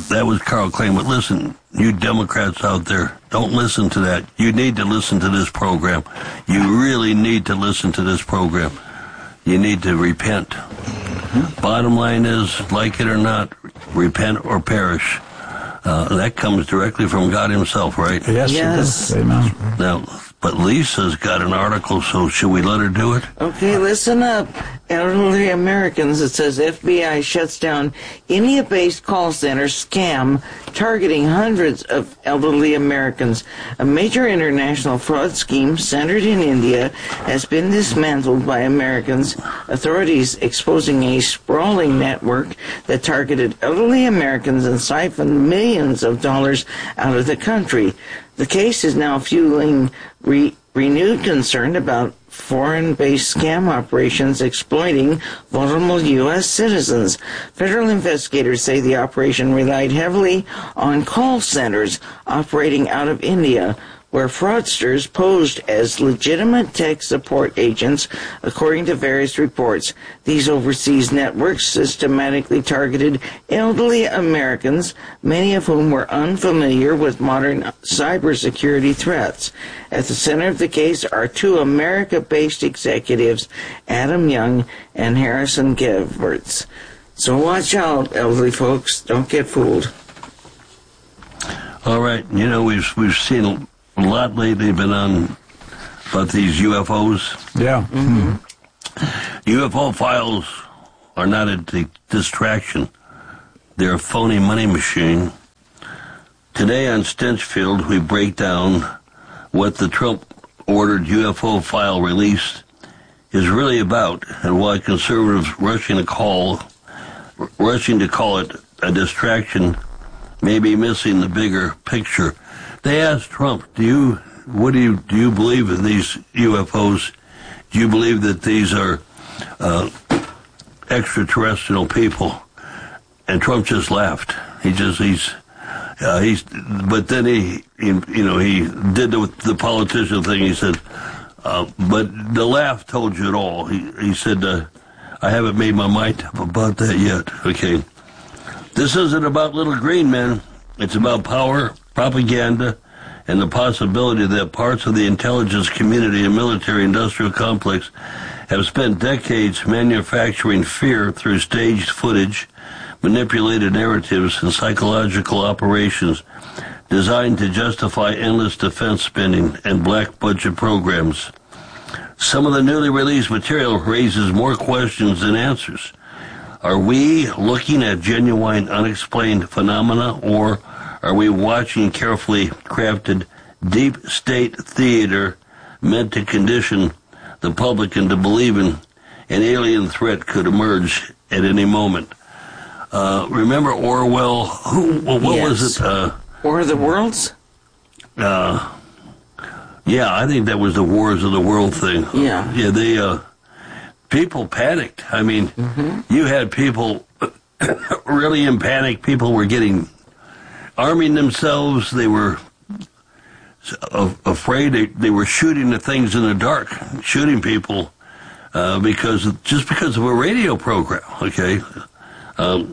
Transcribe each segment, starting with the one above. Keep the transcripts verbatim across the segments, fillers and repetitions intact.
that was Carl Klain. But listen, you Democrats out there, don't listen to that. You need to listen to this program. You really need to listen to this program. You need to repent. Mm-hmm. Bottom line is, like it or not, repent or perish. Uh, that comes directly from God himself, right? Yes. Yes. Amen. Now, but Lisa's got an article, so should we let her do it? Okay, listen up. Elderly Americans, it says F B I shuts down India-based call center scam targeting hundreds of elderly Americans. A major international fraud scheme centered in India has been dismantled by Americans, authorities exposing a sprawling network that targeted elderly Americans and siphoned millions of dollars out of the country. The case is now fueling re- renewed concern about foreign-based scam operations exploiting vulnerable U S citizens. Federal investigators say the operation relied heavily on call centers operating out of India, where fraudsters posed as legitimate tech support agents, according to various reports. These overseas networks systematically targeted elderly Americans, many of whom were unfamiliar with modern cybersecurity threats. At the center of the case are two America-based executives, Adam Young and Harrison Geverts. So watch out, elderly folks. Don't get fooled. All right. You know, we've we've seen a lot lately been on about these U F Os. Yeah. Mm-hmm. U F O files are not a d- distraction. They're a phony money machine. Today on Stenchfield, we break down what the Trump-ordered U F O file release is really about and why conservatives rushing to call, rushing to call it a distraction may be missing the bigger picture. They asked Trump, "Do you, what do you, do you believe in these U F Os? Do you believe that these are uh, extraterrestrial people?" And Trump just laughed. He just, he's, uh, he's, but then he, he, you know, he did the, the politician thing. He said, uh, but the laugh told you it all. He, he said, uh, "I haven't made my mind up about that yet." Okay, this isn't about little green men. It's about power, propaganda, and the possibility that parts of the intelligence community and military-industrial complex have spent decades manufacturing fear through staged footage, manipulated narratives, and psychological operations designed to justify endless defense spending and black budget programs. Some of the newly released material raises more questions than answers. Are we looking at genuine unexplained phenomena, or are we watching carefully crafted deep state theater meant to condition the public into believing an alien threat could emerge at any moment? Uh, remember Orwell? Who? What Yes. was it? Uh, War of the Worlds? uh, yeah, I think that was the Wars of the World thing. Yeah. Yeah, they, uh, people panicked. I mean, Mm-hmm. you had people really in panic. People were getting, arming themselves. They were a- afraid. They, they were shooting at things in the dark, shooting people uh, because just because of a radio program. Okay, um,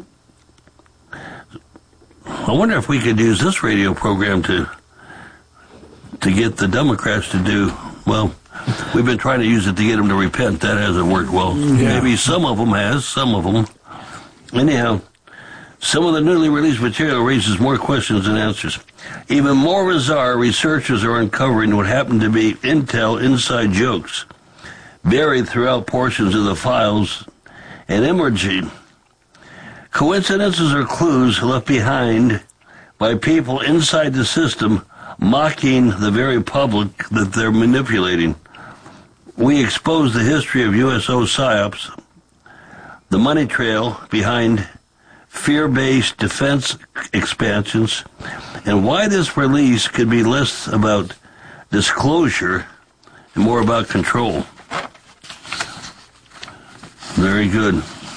I wonder if we could use this radio program to to get the Democrats to do well. We've been trying to use it to get them to repent. That hasn't worked well. Yeah. Maybe some of them has, some of them. Anyhow, some of the newly released material raises more questions than answers. Even more bizarre, researchers are uncovering what happened to be intel inside jokes buried throughout portions of the files and emerging. Coincidences or clues left behind by people inside the system mocking the very public that they're manipulating. We expose the history of U S O psyops, the money trail behind fear-based defense expansions, and why this release could be less about disclosure and more about control. Very good.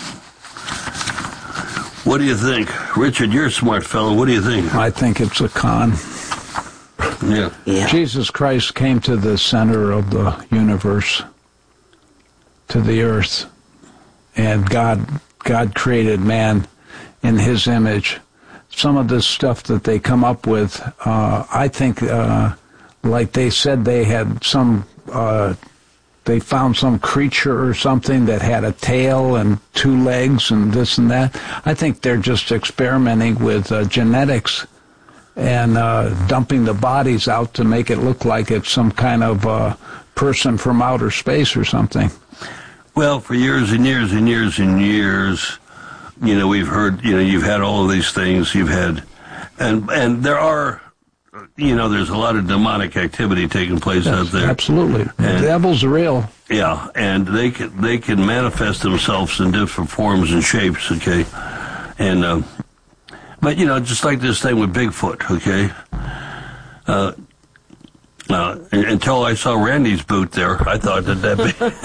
What do you think? Richard, you're a smart fellow. What do you think? I think it's a con. Yeah. Yeah. Jesus Christ came to the center of the universe, to the earth, and God God created man in his image some of this stuff that they come up with, uh, I think, uh, like they said they had some, uh, they found some creature or something that had a tail and two legs and this and that. I think they're just experimenting with uh, genetics and uh, dumping the bodies out to make it look like it's some kind of uh, person from outer space or something. Well, for years and years and years and years, you know, we've heard, you know, you've had all of these things, you've had, and and there are, you know, there's a lot of demonic activity taking place yes, out there. Absolutely. And, the devil's real. Yeah, and they can, they can manifest themselves in different forms and shapes, okay? And, uh, but, you know, just like this thing with Bigfoot, okay? Uh, uh, until I saw Randy's boot there, I thought that that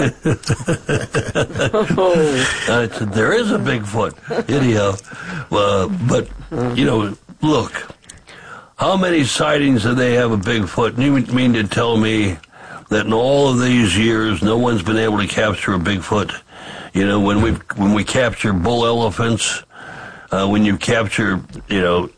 be- I said, there is a Bigfoot. Anyhow, uh, but, you know, look, how many sightings do they have of Bigfoot? And you mean to tell me that in all of these years, no one's been able to capture a Bigfoot? You know, when we when we capture bull elephants, uh, when you capture, you know,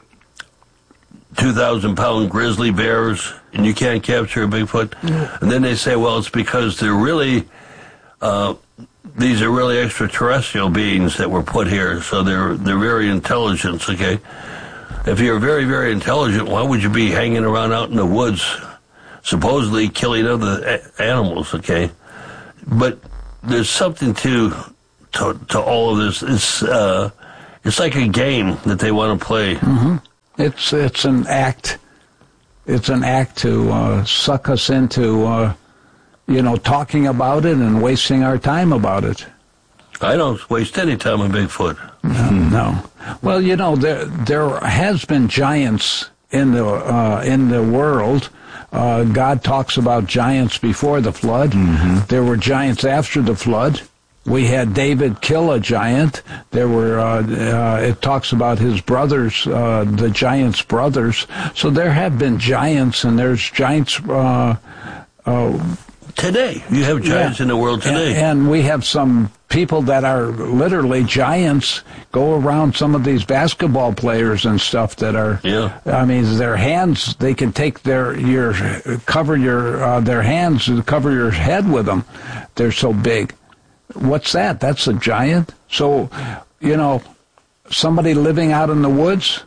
two thousand pound grizzly bears, and you can't capture a Bigfoot, mm-hmm. and then they say, well, it's because they're really, uh, these are really extraterrestrial beings that were put here, so they're they're very intelligent. Okay, if you're very very intelligent, why would you be hanging around out in the woods, supposedly killing other a- animals? Okay, but there's something to to, to all of this. It's uh, it's like a game that they want to play. Mm-hmm. It's it's an act. It's an act to uh, suck us into, uh, you know, talking about it and wasting our time about it. I don't waste any time on Bigfoot. No, no. Well, you know, there there has been giants in the uh, in the world. Uh, God talks about giants before the flood. Mm-hmm. There were giants after the flood. We had David kill a giant. There were, uh, uh, it talks about his brothers, uh, the giants' brothers. So there have been giants, and there's giants. Uh, uh, today, you have giants yeah. in the world today. And, and we have some people that are literally giants go around some of these basketball players and stuff that are, yeah. I mean, their hands, they can take their, your, cover your, uh, their hands, cover your head with them. They're so big. What's that? That's a giant. So, you know, somebody living out in the woods,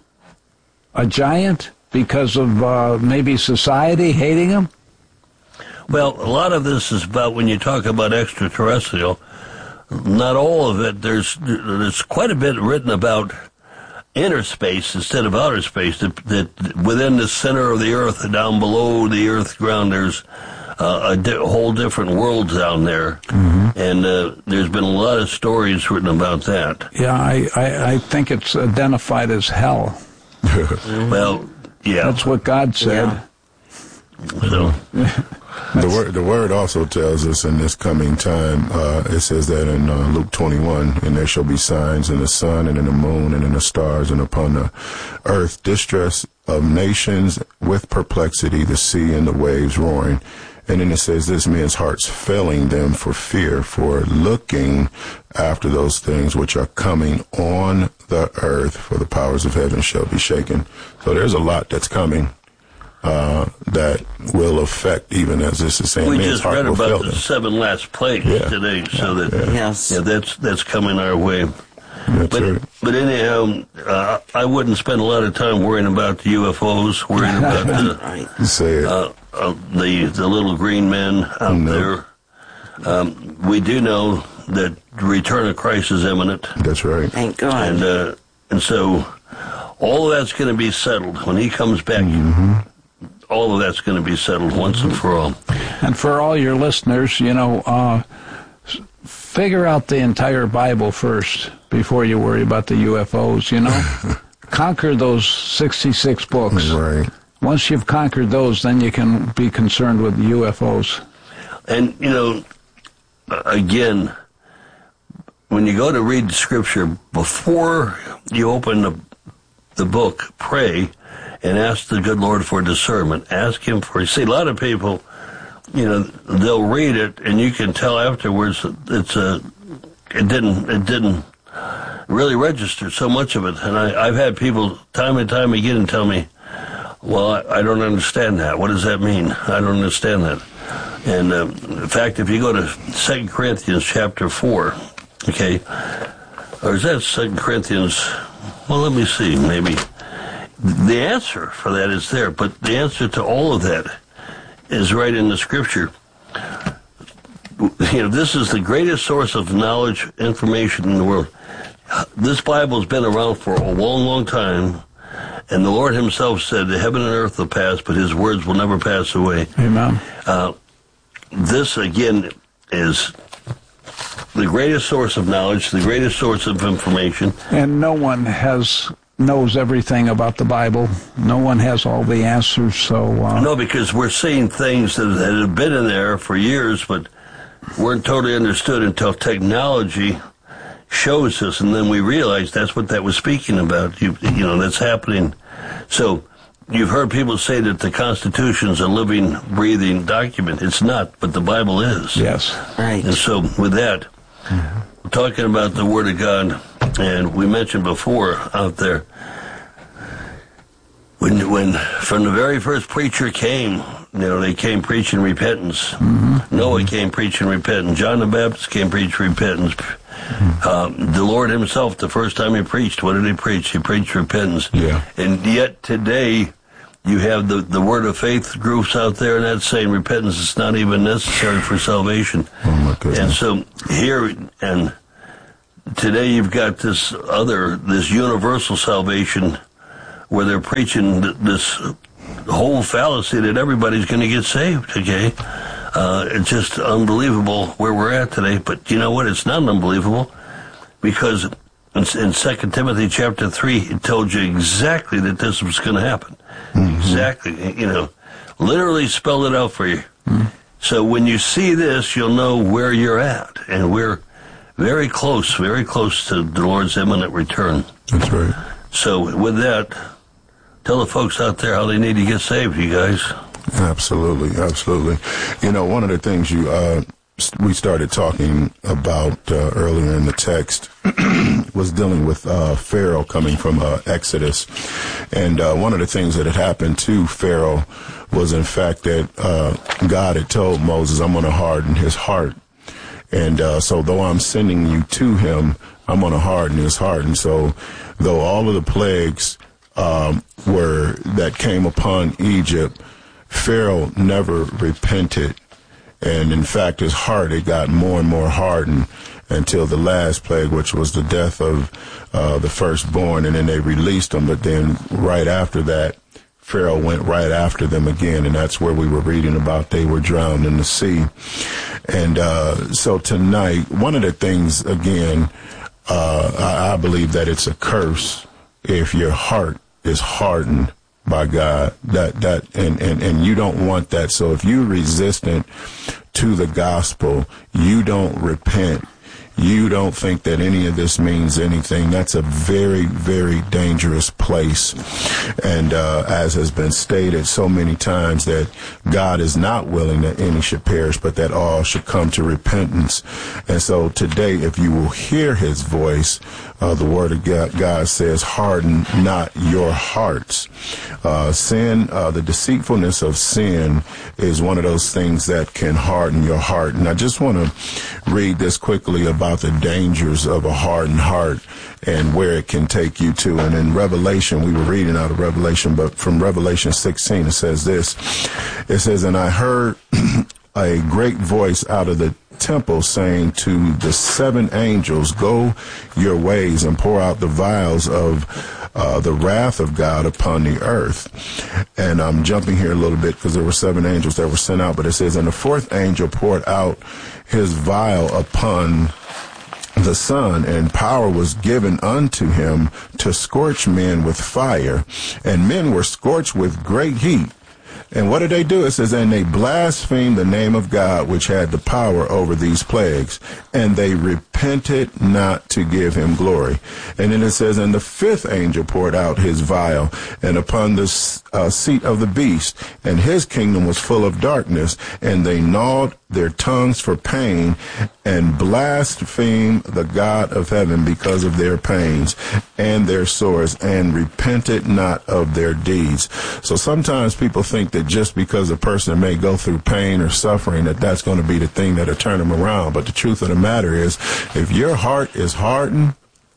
a giant because of uh, maybe society hating them? Well, a lot of this is about when you talk about extraterrestrial, not all of it. There's there's quite a bit written about inner space instead of outer space, that, that within the center of the earth, down below the earth ground, there's Uh, a di- whole different world down there, mm-hmm. and uh, there's been a lot of stories written about that. Yeah, I, I, I think it's identified as hell. mm-hmm. Well, yeah. That's what God said. Yeah. So. the word the word also tells us in this coming time, uh, it says that in uh, Luke twenty-one, and there shall be signs in the sun and in the moon and in the stars and upon the earth, distress of nations with perplexity, the sea and the waves roaring. And then it says this, men's hearts failing them for fear, for looking after those things which are coming on the earth, for the powers of heaven shall be shaken. So there's a lot that's coming uh, that will affect, even as this is saying, we men's just heart read will fail about the them. seven last plagues Yeah. today, so Yeah. that Yeah. Yes. yeah, that's that's coming our way. That's But, right. but anyhow, uh, I wouldn't spend a lot of time worrying about the U F Os, worrying about the, Right. Say it. uh, uh, the the little green men out No. there. Um, we do know that the return of Christ is imminent, That's right. Thank God. and uh, and so all of that's going to be settled when He comes back. Mm-hmm. All of that's going to be settled once and for all. And for all your listeners, you know, uh, figure out the entire Bible first before you worry about the U F Os, you know. Conquer those sixty-six books. Right. Once you've conquered those, then you can be concerned with the U F Os. And, you know, again, when you go to read the scripture, before you open the, the book, pray and ask the good Lord for discernment. Ask Him for, see, a lot of people, you know, they'll read it and you can tell afterwards that it's a, it didn't, it didn't, really registered so much of it. And I, I've had people time and time again tell me, well, I, I don't understand that. What does that mean? I don't understand that. And uh, in fact, if you go to Second Corinthians chapter four, okay, or is that Second Corinthians? Well, let me see, maybe. The answer for that is there, but the answer to all of that is right in the Scripture. You know, this is the greatest source of knowledge, information in the world. This Bible's been around for a long, long time, and the Lord himself said, the heaven and earth will pass, but his words will never pass away. Amen. Uh, this, again, is the greatest source of knowledge, the greatest source of information. And no one has knows everything about the Bible. No one has all the answers. So uh, no, because we're seeing things that, that have been in there for years, but weren't totally understood until technology shows us, and then we realize that's what that was speaking about. You, you know, that's happening. So you've heard people say that the Constitution's a living, breathing document. It's not, but the Bible is. Yes. Right. And so with that, mm-hmm. we're talking about the Word of God, and we mentioned before out there, when when from the very first preacher came, you know, they came preaching repentance. Mm-hmm. Noah came preaching repentance. John the Baptist came preaching repentance. Mm-hmm. Um, the Lord himself, the first time he preached, what did he preach? He preached repentance. Yeah. And yet today, you have the, the Word of Faith groups out there, and that's saying repentance is not even necessary for salvation. Oh, my goodness. And so here, and today you've got this other, this universal salvation, where they're preaching this whole fallacy that everybody's going to get saved, okay? Uh, it's just unbelievable where we're at today. But you know what? It's not unbelievable, because in, in Second Timothy chapter three, it told you exactly that this was going to happen. Mm-hmm. Exactly. You know, literally spelled it out for you. Mm-hmm. So when you see this, you'll know where you're at. And we're very close, very close to the Lord's imminent return. That's right. So with that, tell the folks out there how they need to get saved, you guys. Absolutely, absolutely. You know, one of the things you uh, we started talking about uh, earlier in the text was dealing with uh, Pharaoh coming from uh, Exodus. And uh, one of the things that had happened to Pharaoh was, in fact, that uh, God had told Moses, I'm going to harden his heart. And uh, so though I'm sending you to him, I'm going to harden his heart. And so though all of the plagues um, were that came upon Egypt, Pharaoh never repented. And in fact, his heart, it got more and more hardened until the last plague, which was the death of uh, the firstborn. And then they released them. But then right after that, Pharaoh went right after them again. And that's where we were reading about they were drowned in the sea. And uh, so tonight, one of the things, again, uh, I, I believe that it's a curse if your heart is hardened by God, that that and, and, and you don't want that. So if you're resistant to the gospel, you don't repent, you don't think that any of this means anything, that's a very, very dangerous place. And uh, as has been stated so many times, that God is not willing that any should perish, but that all should come to repentance. And so today, if you will hear his voice, uh, the word of God, God says, harden not your hearts. Uh, sin, uh, the deceitfulness of sin is one of those things that can harden your heart. And I just want to read this quickly about the dangers of a hardened heart and where it can take you to. And in Revelation, we were reading out of Revelation, but from Revelation sixteen, it says this. It says, and I heard a great voice out of the temple saying to the seven angels, go your ways and pour out the vials of uh, the wrath of God upon the earth. And I'm jumping here a little bit because there were seven angels that were sent out, but it says, and the fourth angel poured out his vial upon the sun, and power was given unto him to scorch men with fire, and men were scorched with great heat. And what did they do? It says, and they blasphemed the name of God, which had the power over these plagues, and they repented not to give him glory. And then it says, and the fifth angel poured out his vial, and upon the uh, seat of the beast, and his kingdom was full of darkness, and they gnawed their tongues for pain and blaspheme the God of heaven because of their pains and their sores, and repented not of their deeds. So sometimes people think that just because a person may go through pain or suffering, that that's going to be the thing that'll turn them around. But the truth of the matter is, if your heart is hardened,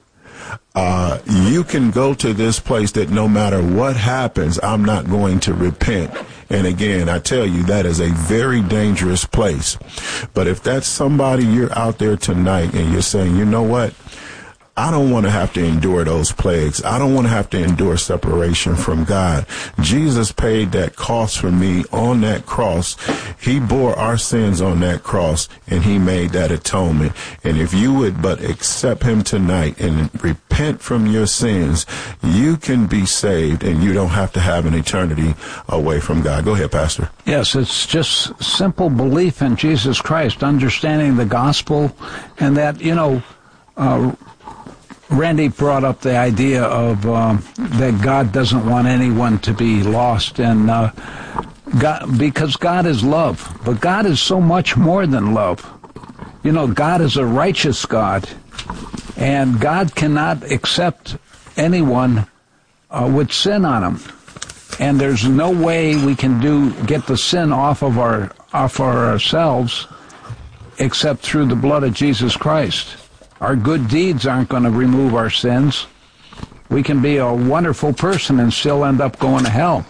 Uh, you can go to this place that no matter what happens, I'm not going to repent. And again, I tell you, that is a very dangerous place. But if that's somebody you're out there tonight and you're saying, you know what? I don't want to have to endure those plagues. I don't want to have to endure separation from God. Jesus paid that cost for me on that cross. He bore our sins on that cross, and he made that atonement. And if you would but accept him tonight and repent from your sins, you can be saved, and you don't have to have an eternity away from God. Go ahead, Pastor. Yes, it's just simple belief in Jesus Christ, understanding the gospel, and that, you know, uh, Randy brought up the idea of uh, that God doesn't want anyone to be lost, and uh, God, because God is love. But God is so much more than love. You know, God is a righteous God, and God cannot accept anyone uh, with sin on him. And there's no way we can do get the sin off of our off our ourselves except through the blood of Jesus Christ. Our good deeds aren't going to remove our sins. We can be a wonderful person and still end up going to hell.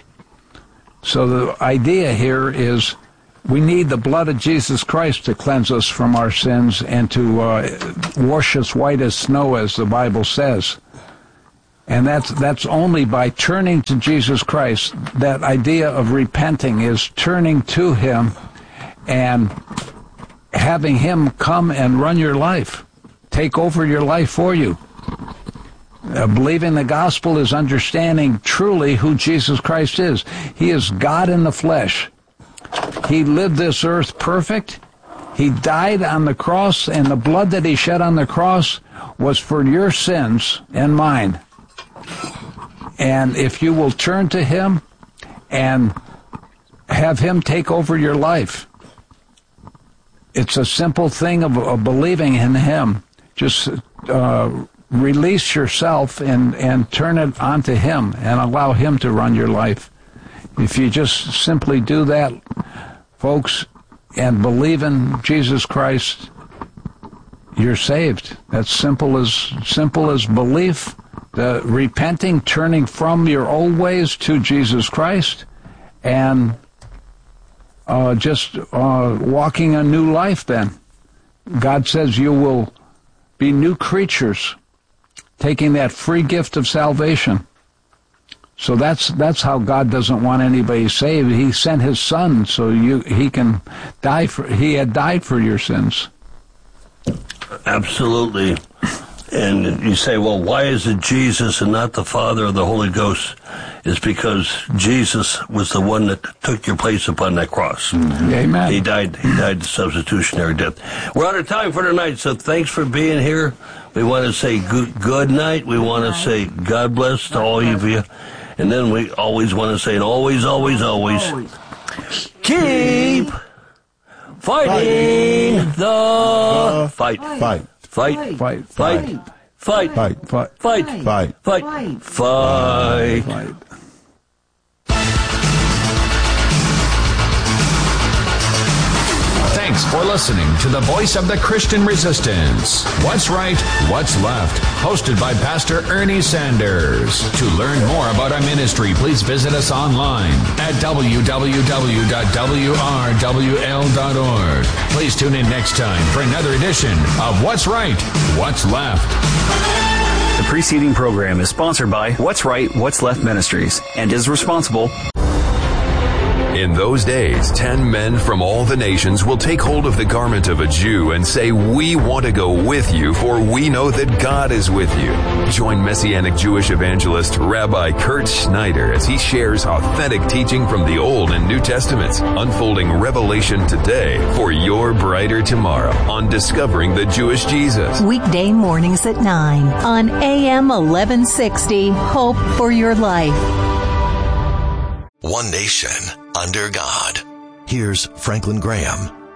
So the idea here is we need the blood of Jesus Christ to cleanse us from our sins and to uh, wash us white as snow, as the Bible says. And that's that's only by turning to Jesus Christ. That idea of repenting is turning to him and having him come and run your life. Take over your life for you. Uh, believing the gospel is understanding truly who Jesus Christ is. He is God in the flesh. He lived this earth perfect. He died on the cross, and the blood that he shed on the cross was for your sins and mine. And if you will turn to him and have him take over your life, it's a simple thing of, of believing in him. Just uh, release yourself and, and turn it onto him and allow him to run your life. If you just simply do that, folks, and believe in Jesus Christ, you're saved. That's simple as simple as belief, the repenting, turning from your old ways to Jesus Christ, and uh, just uh, walking a new life then. God says you will be new creatures, taking that free gift of salvation. So that's that's how God doesn't want anybody saved. He sent his son so you he can die for he had died for your sins. Absolutely. And you say, well, why is it Jesus and not the Father or the Holy Ghost? It's because Jesus was the one that took your place upon that cross. Mm-hmm. Amen. He died, he died the substitutionary death. We're out of time for tonight, so thanks for being here. We want to say good, good night. We want to say God bless to all of you. And then we always want to say, and always, always, always, keep fighting the fight. Fight. Fight, Fight, fight, fight, Fight. fight, Fight. fight, fight, fight. Fight. Thanks for listening to the Voice of the Christian Resistance. What's Right, What's Left, hosted by Pastor Ernie Sanders. To learn more about our ministry, please visit us online at w w w dot w r w l dot org. Please tune in next time for another edition of What's Right, What's Left. The preceding program is sponsored by What's Right, What's Left Ministries and is responsible. In those days, ten men from all the nations will take hold of the garment of a Jew and say, "We want to go with you, for we know that God is with you." Join Messianic Jewish evangelist Rabbi Kurt Schneider as he shares authentic teaching from the Old and New Testaments, unfolding revelation today for your brighter tomorrow on Discovering the Jewish Jesus. Weekday mornings at nine on A M eleven sixty, Hope for Your Life. One nation under God. Here's Franklin Graham.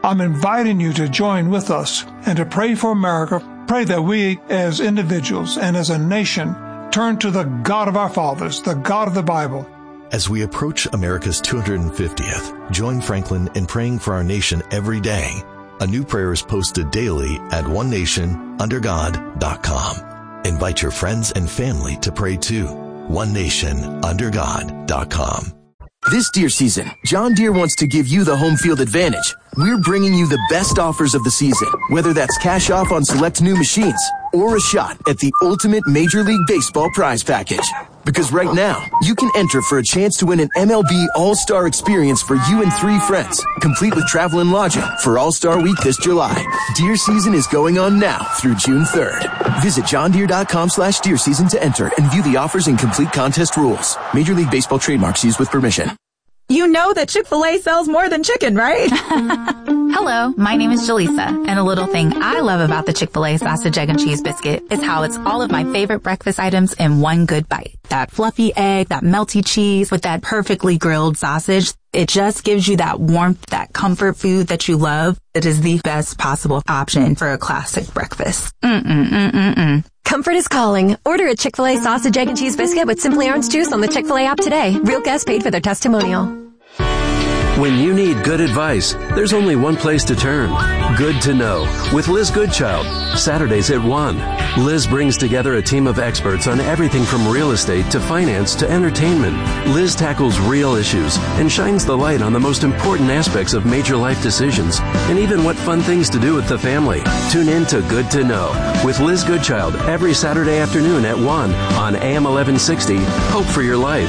I'm inviting you to join with us and to pray for America. Pray that we as individuals and as a nation turn to the God of our fathers, the God of the Bible. As we approach America's two hundred fiftieth, join Franklin in praying for our nation every day. A new prayer is posted daily at one nation under god dot com. Invite your friends and family to pray too. one nation under god dot com. This deer season, John Deere wants to give you the home field advantage. We're bringing you the best offers of the season, whether that's cash off on select new machines or a shot at the ultimate Major League Baseball prize package. Because right now, you can enter for a chance to win an M L B All-Star experience for you and three friends, complete with travel and lodging for All-Star Week this July. Deer season is going on now through June third. Visit john deere dot com slash deer season to enter and view the offers and complete contest rules. Major League Baseball trademarks used with permission. You know that Chick-fil-A sells more than chicken, right? Hello, my name is Jaleesa, and a little thing I love about the Chick-fil-A sausage, egg, and cheese biscuit is how it's all of my favorite breakfast items in one good bite. That fluffy egg, that melty cheese with that perfectly grilled sausage. It just gives you that warmth, that comfort food that you love. It is the best possible option for a classic breakfast. Mm-mm-mm-mm-mm. Comfort is calling. Order a Chick-fil-A sausage, egg, and cheese biscuit with Simply Orange Juice on the Chick-fil-A app today. Real guests paid for their testimonial. When you need good advice, there's only one place to turn. Good to Know with Liz Goodchild. Saturdays at one. Liz brings together a team of experts on everything from real estate to finance to entertainment. Liz tackles real issues and shines the light on the most important aspects of major life decisions and even what fun things to do with the family. Tune in to Good to Know with Liz Goodchild every Saturday afternoon at one on A M eleven sixty. Hope for your life.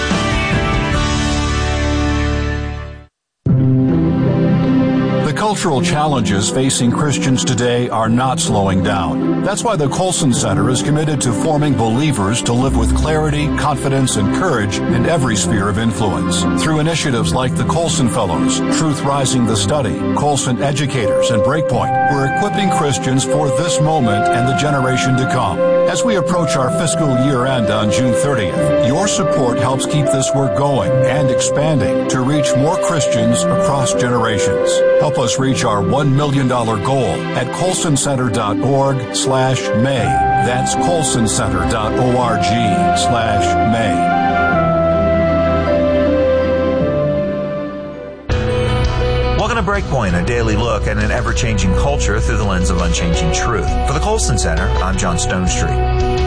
Cultural challenges facing Christians today are not slowing down. That's why the Colson Center is committed to forming believers to live with clarity, confidence, and courage in every sphere of influence. Through initiatives like the Colson Fellows, Truth Rising the Study, Colson Educators, and Breakpoint, we're equipping Christians for this moment and the generation to come. As we approach our fiscal year end on June thirtieth, your support helps keep this work going and expanding to reach more Christians across generations. Help us reach our one million dollars goal at colson center dot org slash May. That's colson center dot org slash May. Welcome to Breakpoint, a daily look at an ever-changing culture through the lens of unchanging truth. For the Colson Center, I'm John Stonestreet.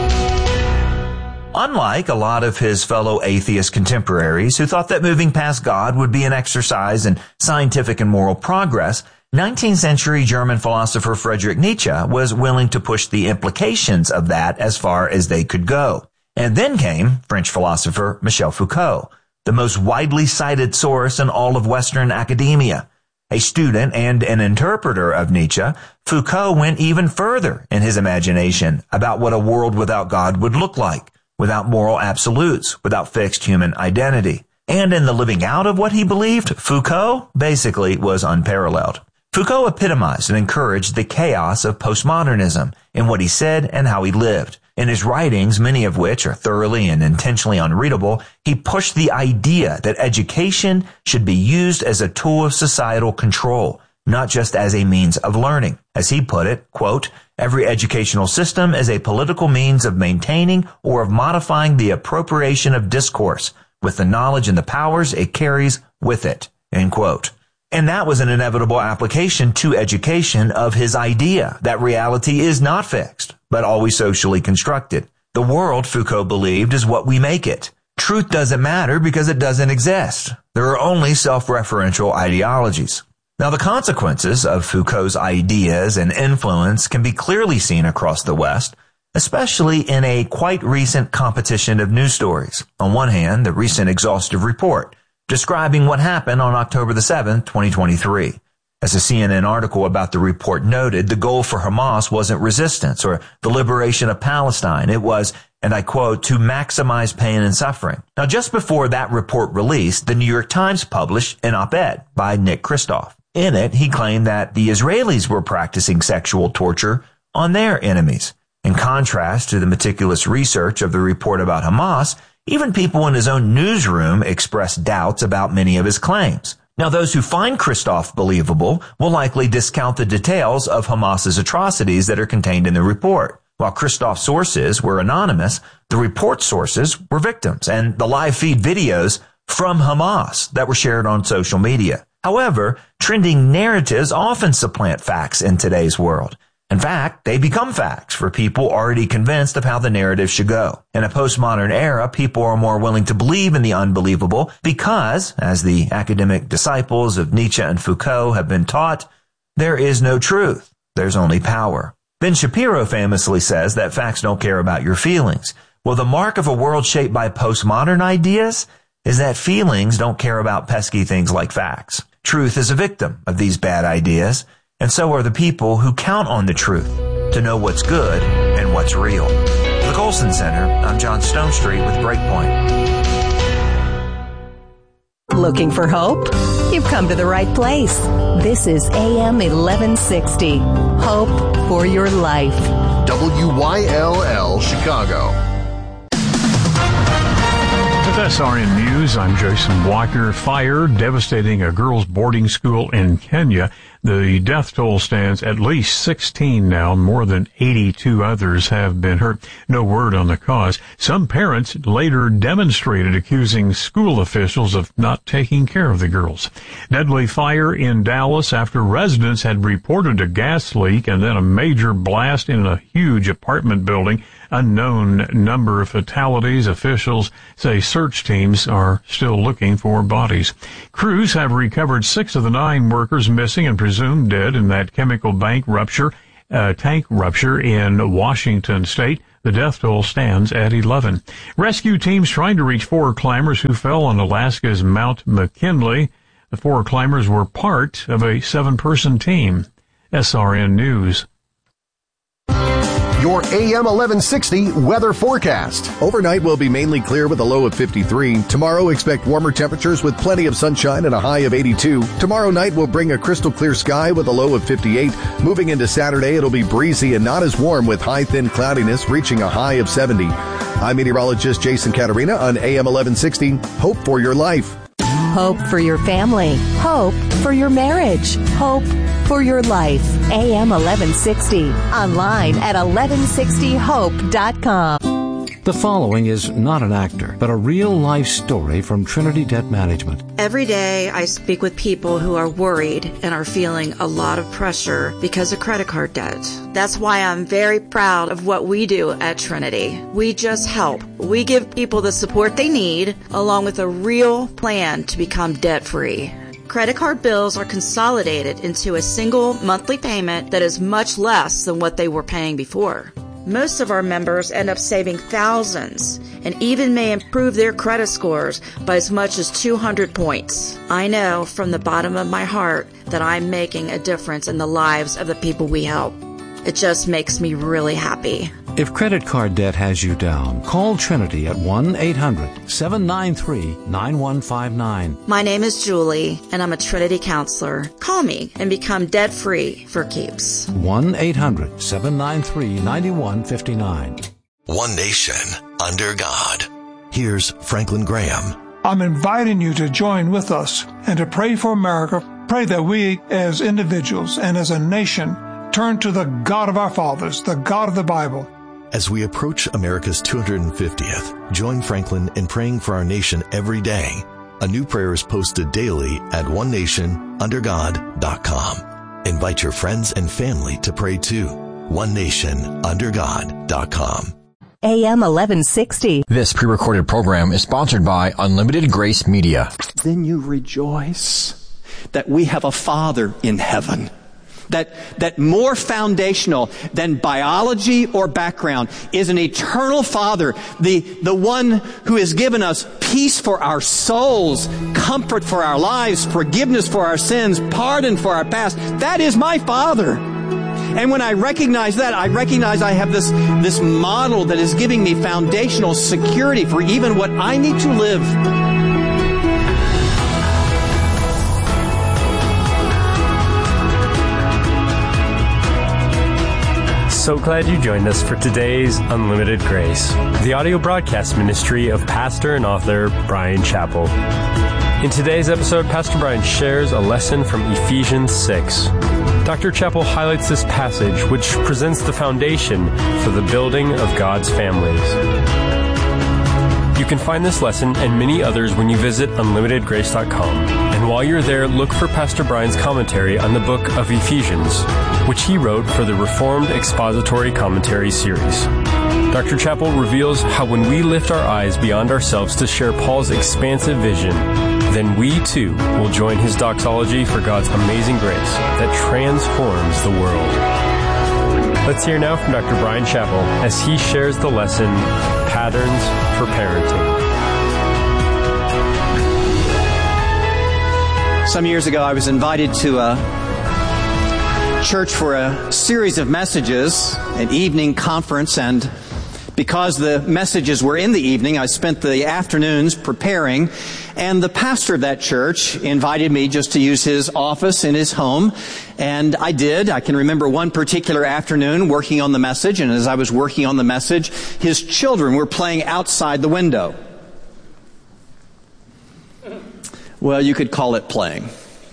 Unlike a lot of his fellow atheist contemporaries who thought that moving past God would be an exercise in scientific and moral progress, nineteenth century German philosopher Friedrich Nietzsche was willing to push the implications of that as far as they could go. And then came French philosopher Michel Foucault, the most widely cited source in all of Western academia. A student and an interpreter of Nietzsche, Foucault went even further in his imagination about what a world without God would look like, without moral absolutes, without fixed human identity. And in the living out of what he believed, Foucault basically was unparalleled. Foucault epitomized and encouraged the chaos of postmodernism in what he said and how he lived. In his writings, many of which are thoroughly and intentionally unreadable, he pushed the idea that education should be used as a tool of societal control, not just as a means of learning. As he put it, quote, every educational system is a political means of maintaining or of modifying the appropriation of discourse with the knowledge and the powers it carries with it, end quote. And that was an inevitable application to education of his idea that reality is not fixed, but always socially constructed. The world, Foucault believed, is what we make it. Truth doesn't matter because it doesn't exist. There are only self-referential ideologies. Now, the consequences of Foucault's ideas and influence can be clearly seen across the West, especially in a quite recent competition of news stories. On one hand, the recent exhaustive report describing what happened on October the seventh, twenty twenty-three. As a C N N article about the report noted, the goal for Hamas wasn't resistance or the liberation of Palestine. It was, and I quote, to maximize pain and suffering. Now, just before that report released, the New York Times published an op-ed by Nick Kristof. In it, he claimed that the Israelis were practicing sexual torture on their enemies. In contrast to the meticulous research of the report about Hamas, even people in his own newsroom expressed doubts about many of his claims. Now, those who find Christoph believable will likely discount the details of Hamas's atrocities that are contained in the report. While Christoph's sources were anonymous, the report sources were victims and the live feed videos from Hamas that were shared on social media. However, trending narratives often supplant facts in today's world. In fact, they become facts for people already convinced of how the narrative should go. In a postmodern era, people are more willing to believe in the unbelievable because, as the academic disciples of Nietzsche and Foucault have been taught, there is no truth. There's only power. Ben Shapiro famously says that facts don't care about your feelings. Well, the mark of a world shaped by postmodern ideas is that feelings don't care about pesky things like facts. Truth is a victim of these bad ideas, and so are the people who count on the truth to know what's good and what's real. For the Colson Center, I'm John Stonestreet with Breakpoint. Looking for hope? You've come to the right place. This is A M eleven sixty. Hope for your life. W Y L L Chicago. With S R N News, I'm Jason Walker. Fire devastating a girls' boarding school in Kenya. The death toll stands at least sixteen now. More than eighty-two others have been hurt. No word on the cause. Some parents later demonstrated accusing school officials of not taking care of the girls. Deadly fire in Dallas after residents had reported a gas leak and then a major blast in a huge apartment building. Unknown number of fatalities. Officials say search teams are still looking for bodies. Crews have recovered six of the nine workers missing and presumed dead in that chemical bank rupture, uh, tank rupture in Washington state. The death toll stands at eleven. Rescue teams trying to reach four climbers who fell on Alaska's Mount McKinley. The four climbers were part of a seven-person team. S R N News. Your A M eleven sixty weather forecast. Overnight will be mainly clear with a low of fifty-three. Tomorrow expect warmer temperatures with plenty of sunshine and a high of eighty-two. Tomorrow night will bring a crystal clear sky with a low of fifty-eight. Moving into Saturday, it'll be breezy and not as warm with high thin cloudiness reaching a high of seventy. I'm meteorologist Jason Caterina on A M eleven sixty. Hope for your life. Hope for your family. Hope for your marriage. Hope for your life. A M eleven sixty. Online at eleven sixty hope dot com. The following is not an actor, but a real-life story from Trinity Debt Management. Every day I speak with people who are worried and are feeling a lot of pressure because of credit card debt. That's why I'm very proud of what we do at Trinity. We just help. We give people the support they need, along with a real plan to become debt-free. Credit card bills are consolidated into a single monthly payment that is much less than what they were paying before. Most of our members end up saving thousands and even may improve their credit scores by as much as two hundred points. I know from the bottom of my heart that I'm making a difference in the lives of the people we help. It just makes me really happy. If credit card debt has you down, call Trinity at one eight hundred seven nine three nine one five nine. My name is Julie, and I'm a Trinity counselor. Call me and become debt-free for keeps. one eight hundred seven nine three nine one five nine. One nation under God. Here's Franklin Graham. I'm inviting you to join with us and to pray for America. Pray that we as individuals and as a nation turn to the God of our fathers, the God of the Bible. As we approach America's two hundred fiftieth, join Franklin in praying for our nation every day. A new prayer is posted daily at one nation under god dot com. Invite your friends and family to pray too. one nation under god dot com. A M eleven sixty. This pre-recorded program is sponsored by Unlimited Grace Media. Then you rejoice that we have a Father in heaven. That, that more foundational than biology or background is an eternal Father, the, the one who has given us peace for our souls, comfort for our lives, forgiveness for our sins, pardon for our past. That is my Father. And when I recognize that, I recognize I have this, this model that is giving me foundational security for even what I need to live. So glad you joined us for today's Unlimited Grace, the audio broadcast ministry of pastor and author Brian Chappell. In today's episode, Pastor Brian shares a lesson from Ephesians six. Doctor Chappell highlights this passage, which presents the foundation for the building of God's families. You can find this lesson and many others when you visit unlimited grace dot com. And while you're there, look for Pastor Brian's commentary on the book of Ephesians, which he wrote for the Reformed Expository Commentary series. Doctor Chappell reveals how when we lift our eyes beyond ourselves to share Paul's expansive vision, then we too will join his doxology for God's amazing grace that transforms the world. Let's hear now from Doctor Brian Chappell as he shares the lesson, Patterns for Parenting. Some years ago, I was invited to a church for a series of messages, an evening conference, and because the messages were in the evening, I spent the afternoons preparing, and the pastor of that church invited me just to use his office in his home, and I did. I can remember one particular afternoon working on the message, and as I was working on the message, his children were playing outside the window. Well, you could call it playing.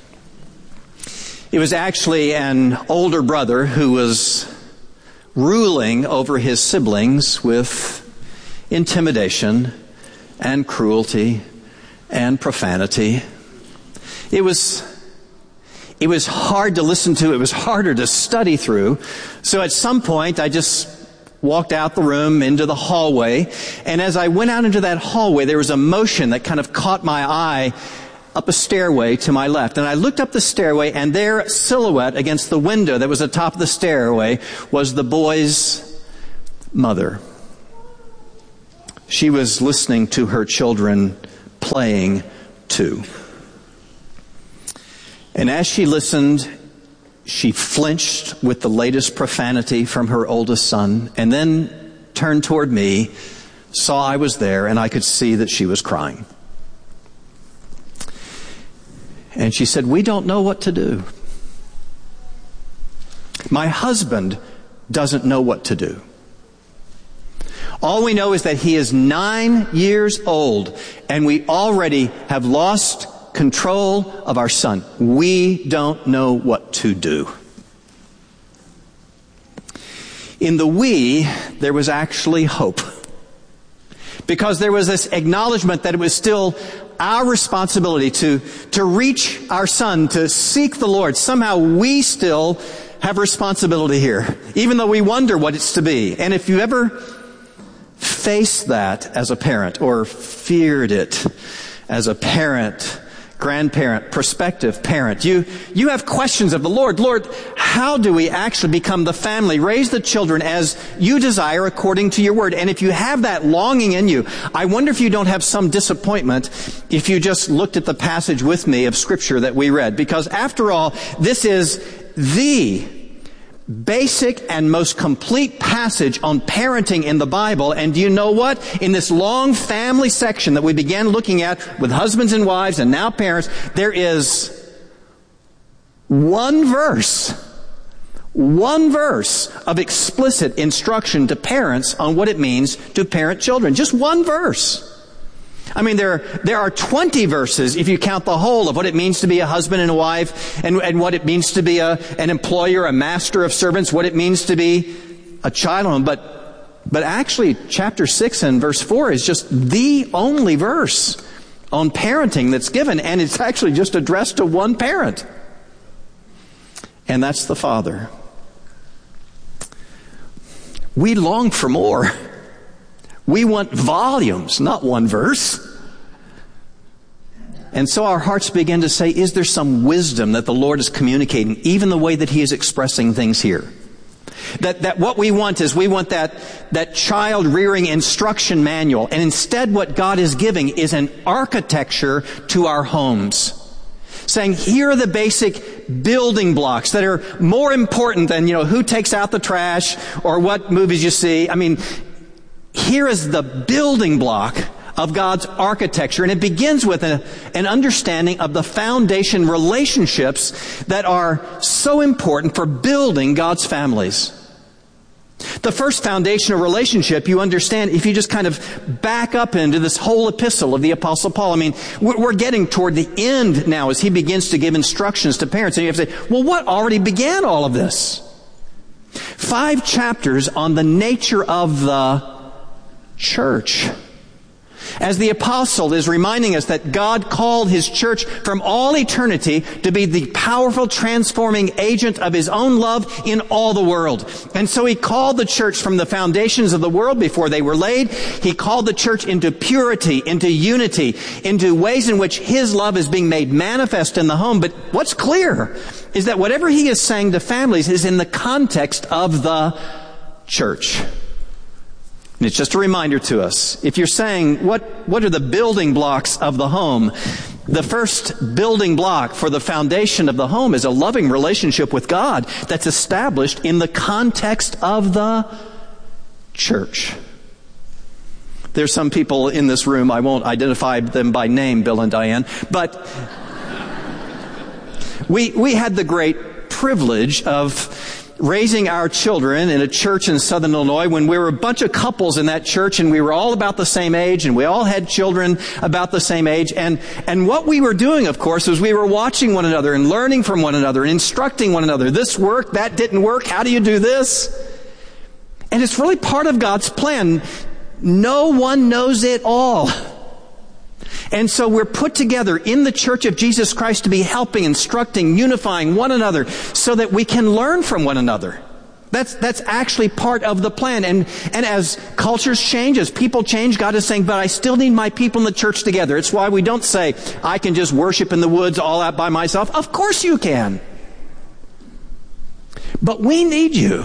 It was actually an older brother who was ruling over his siblings with intimidation and cruelty and profanity. It was, it was hard to listen to. It was harder to study through. So at some point, I just walked out the room into the hallway. And as I went out into that hallway, there was a motion that kind of caught my eye up a stairway to my left. And I looked up the stairway, and there, silhouette against the window that was atop the stairway, was the boy's mother. She was listening to her children playing too. And as she listened, she flinched with the latest profanity from her oldest son, and then turned toward me, saw I was there, and I could see that she was crying. And she said, "We don't know what to do. My husband doesn't know what to do. All we know is that he is nine years old, and we already have lost control of our son. We don't know what to do." In the we, there was actually hope. Because there was this acknowledgement that it was still our responsibility to, to reach our son, to seek the Lord. Somehow we still have responsibility here, even though we wonder what it's to be. And if you ever faced that as a parent, or feared it as a parent, grandparent, prospective parent, you, you have questions of the Lord. Lord, how do we actually become the family, raise the children as you desire according to your word? And if you have that longing in you, I wonder if you don't have some disappointment if you just looked at the passage with me of Scripture that we read. Because after all, this is the basic and most complete passage on parenting in the Bible. And do you know what? In this long family section that we began looking at with husbands and wives and now parents, there is one verse, one verse of explicit instruction to parents on what it means to parent children. Just one verse. I mean, there, there are twenty verses, if you count the whole, of what it means to be a husband and a wife, and, and what it means to be a, an employer, a master of servants, what it means to be a child. But, but actually, chapter six and verse four is just the only verse on parenting that's given, and it's actually just addressed to one parent. And that's the father. We long for more. We want volumes, not one verse. And so our hearts begin to say, is there some wisdom that the Lord is communicating, even the way that He is expressing things here? That, that what we want is we want that, that child rearing instruction manual. And instead what God is giving is an architecture to our homes. Saying, here are the basic building blocks that are more important than, you know, who takes out the trash or what movies you see. I mean, here is the building block of God's architecture, and it begins with a, an understanding of the foundation relationships that are so important for building God's families. The first foundational relationship, you understand, if you just kind of back up into this whole epistle of the Apostle Paul. I mean, we're getting toward the end now as he begins to give instructions to parents. And you have to say, well, what already began all of this? Five chapters on the nature of the church. As the apostle is reminding us that God called his church from all eternity to be the powerful transforming agent of his own love in all the world. And so he called the church from the foundations of the world before they were laid. He called the church into purity, into unity, into ways in which his love is being made manifest in the home. But what's clear is that whatever he is saying to families is in the context of the church. And it's just a reminder to us. If you're saying, what, what are the building blocks of the home? The first building block for the foundation of the home is a loving relationship with God that's established in the context of the church. There's some people in this room, I won't identify them by name, Bill and Diane, but we, we had the great privilege of raising our children in a church in Southern Illinois when we were a bunch of couples in that church and we were all about the same age and we all had children about the same age. And, and what we were doing, of course, was we were watching one another and learning from one another and instructing one another. This worked, that didn't work, how do you do this? And it's really part of God's plan. No one knows it all. And so we're put together in the Church of Jesus Christ to be helping, instructing, unifying one another so that we can learn from one another. That's, that's actually part of the plan. And, and as cultures change, as people change, God is saying, but I still need my people in the church together. It's why we don't say, I can just worship in the woods all out by myself. Of course you can. But we need you.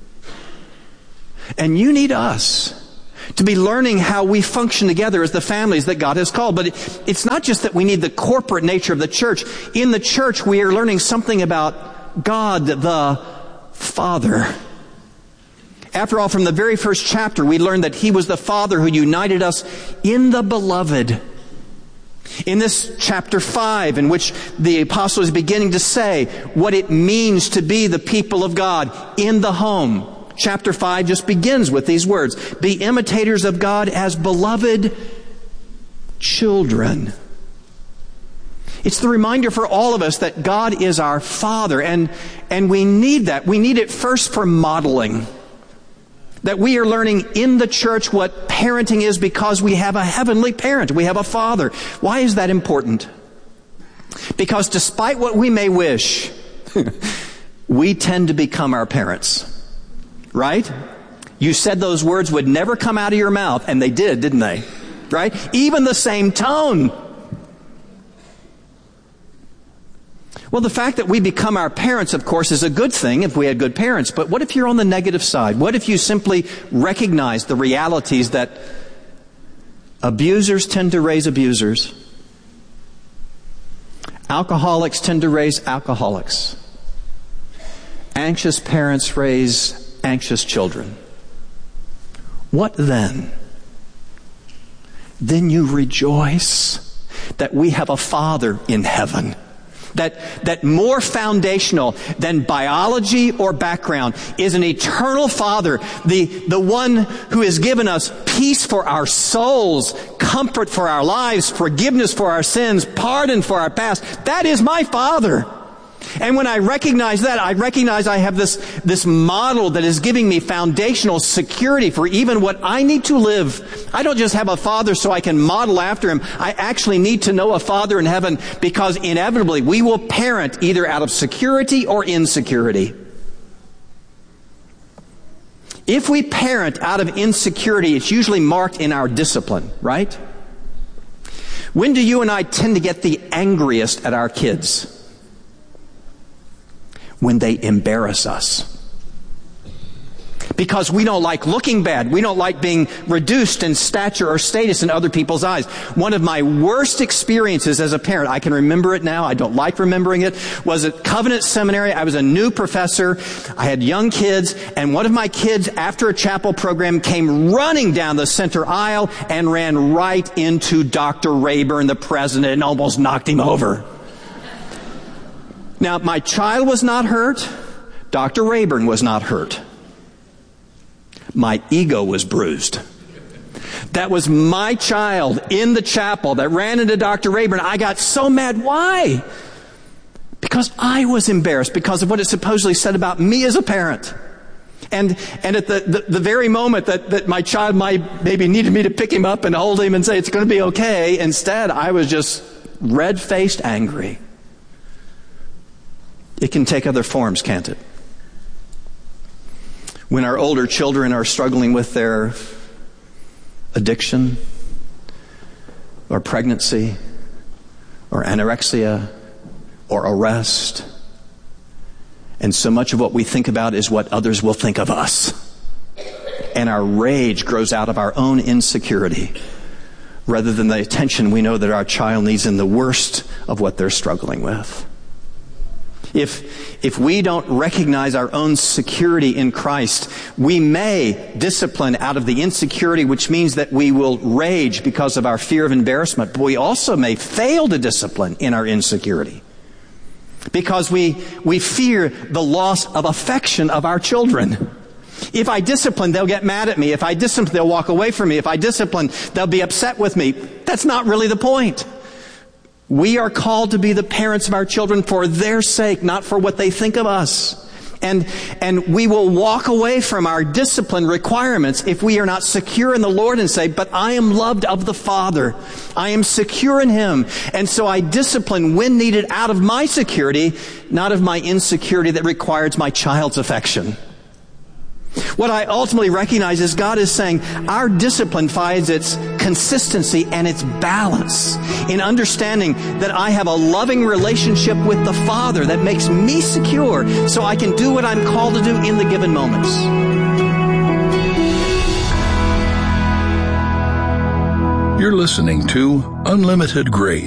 And you need us to be learning how we function together as the families that God has called. But it, it's not just that we need the corporate nature of the church. In the church, we are learning something about God the Father. After all, from the very first chapter, we learned that He was the Father who united us in the Beloved. In this chapter five, in which the apostle is beginning to say what it means to be the people of God in the home. Chapter five just begins with these words. Be imitators of God as beloved children. It's the reminder for all of us that God is our Father. And, and we need that. We need it first for modeling. That we are learning in the church what parenting is because we have a heavenly parent. We have a Father. Why is that important? Because despite what we may wish, we tend to become our parents. Right? You said those words would never come out of your mouth, and they did, didn't they? Right? Even the same tone. Well, the fact that we become our parents, of course, is a good thing if we had good parents. But what if you're on the negative side? What if you simply recognize the realities that abusers tend to raise abusers? Alcoholics tend to raise alcoholics. Anxious parents raise anxious children. What then? Then you rejoice that we have a Father in heaven. That, that more foundational than biology or background is an eternal Father, the, the one who has given us peace for our souls, comfort for our lives, forgiveness for our sins, pardon for our past. That is my Father. And when I recognize that, I recognize I have this, this model that is giving me foundational security for even what I need to live. I don't just have a Father so I can model after Him. I actually need to know a Father in heaven because inevitably we will parent either out of security or insecurity. If we parent out of insecurity, it's usually marked in our discipline, right? When do you and I tend to get the angriest at our kids? When they embarrass us. Because we don't like looking bad. We don't like being reduced in stature or status in other people's eyes. One of my worst experiences as a parent, I can remember it now, I don't like remembering it, was at Covenant Seminary. I was a new professor. I had young kids, and one of my kids, after a chapel program, came running down the center aisle and ran right into Doctor Rayburn, the president, and almost knocked him over. Now, my child was not hurt. Doctor Rayburn was not hurt. My ego was bruised. That was my child in the chapel that ran into Doctor Rayburn. I got so mad. Why? Because I was embarrassed because of what it supposedly said about me as a parent. And and at the, the, the very moment that, that my child might maybe needed me to pick him up and hold him and say, it's going to be okay, instead I was just red-faced angry. It can take other forms, can't it? When our older children are struggling with their addiction or pregnancy or anorexia or arrest, and so much of what we think about is what others will think of us. And our rage grows out of our own insecurity rather than the attention we know that our child needs in the worst of what they're struggling with. If, if we don't recognize our own security in Christ, we may discipline out of the insecurity, which means that we will rage because of our fear of embarrassment. But we also may fail to discipline in our insecurity because we, we fear the loss of affection of our children. If I discipline, they'll get mad at me. If I discipline, they'll walk away from me. If I discipline, they'll be upset with me. That's not really the point. We are called to be the parents of our children for their sake, not for what they think of us. And, and we will walk away from our discipline requirements if we are not secure in the Lord and say, but I am loved of the Father. I am secure in Him. And so I discipline when needed out of my security, not of my insecurity that requires my child's affection. What I ultimately recognize is God is saying our discipline finds its consistency and its balance in understanding that I have a loving relationship with the Father that makes me secure so I can do what I'm called to do in the given moments. You're listening to Unlimited Grace.